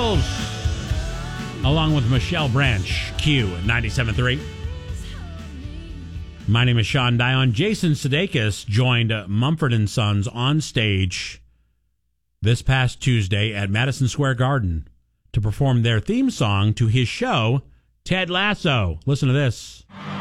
Beatles, along with Michelle Branch, Q, 97.3. My name is Sean Dion. Jason Sudeikis joined Mumford & Sons on stage this past Tuesday at Madison Square Garden to perform their theme song to his show, Ted Lasso. Listen to this.